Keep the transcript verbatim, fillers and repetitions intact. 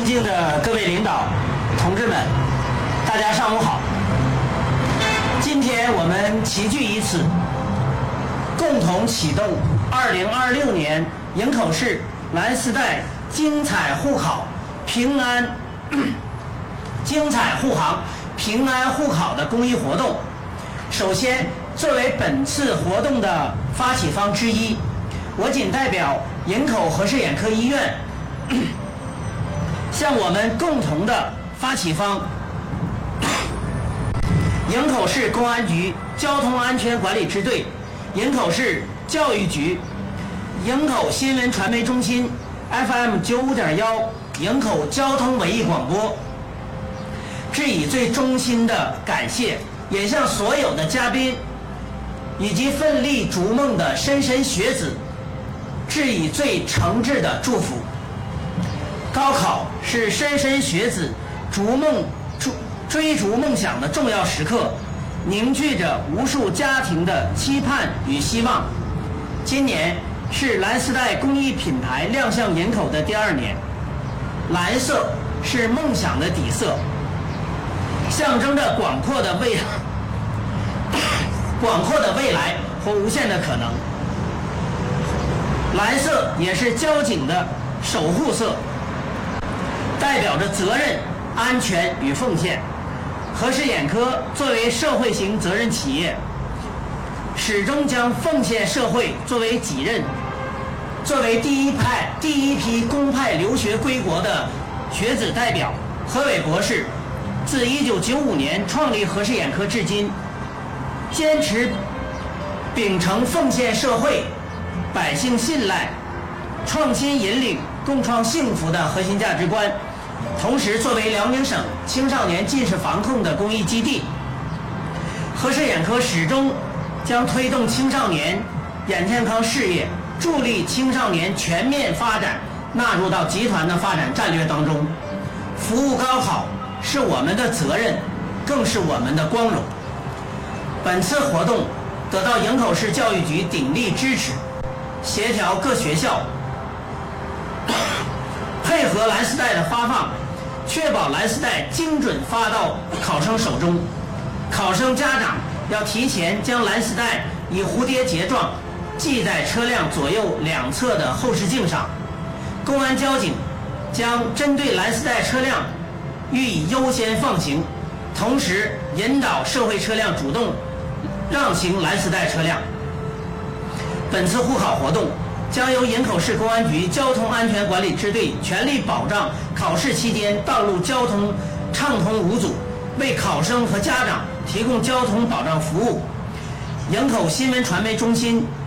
敬的各位领导、同志们，大家上午好。今天我们齐聚一此，共同启动二零二六年营口市蓝丝带精彩护考平安精彩护航平安护考的公益活动。首先，作为本次活动的发起方之一，我谨代表营口何氏眼科医院向我们共同的发起方营口市公安局交通安全管理支队、营口市教育局、营口新闻传媒中心 F M 九五点幺营口交通文艺广播致以最衷心的感谢，也向所有的嘉宾以及奋力逐梦的莘莘学子致以最诚挚的祝福。高考是莘莘学子逐梦追追逐梦想的重要时刻，凝聚着无数家庭的期盼与希望。今年是蓝丝带公益品牌亮相营口的第二年，蓝色是梦想的底色，象征着广阔的未广阔的未来和无限的可能。蓝色也是交警的守护色，代表着责任、安全与奉献。何氏眼科作为社会型责任企业，始终将奉献社会作为己任。作为第一派第一批公派留学归国的学子代表，何伟博士自一九九五年创立何氏眼科至今，坚持秉承奉献社会、百姓信赖、创新引领、共创幸福的核心价值观。同时，作为辽宁省青少年近视防控的公益基地，何氏眼科始终将推动青少年眼健康事业，助力青少年全面发展纳入到集团的发展战略当中。服务高考是我们的责任，更是我们的光荣。本次活动得到营口市教育局鼎力支持，协调各学校配合蓝丝带的发放，确保蓝丝带精准发到考生手中。考生家长要提前将蓝丝带以蝴蝶结状系在车辆左右两侧的后视镜上。公安交警将针对蓝丝带车辆予以优先放行，同时引导社会车辆主动让行蓝丝带车辆。本次护考活动将由营口市公安局交通安全管理支队全力保障考试期间道路交通畅通无阻，为考生和家长提供交通保障服务。营口新闻传媒中心